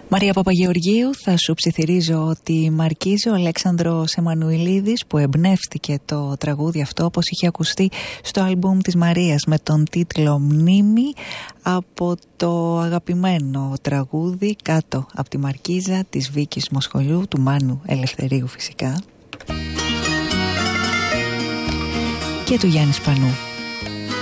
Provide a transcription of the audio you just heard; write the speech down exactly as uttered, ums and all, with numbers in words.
Μαρία Παπαγεωργίου, θα σου ψιθυρίζω ότι μαρκίζει ο Αλέξανδρος Εμμανουηλίδης, που εμπνεύστηκε το τραγούδι αυτό όπως είχε ακουστεί στο άλμπουμ της Μαρίας με τον τίτλο Μνήμη, από το αγαπημένο τραγούδι Κάτω από τη Μαρκίζα της Βίκης Μοσχολιού, του Μάνου Ελευθερίου φυσικά, και του Γιάννη Σπανού.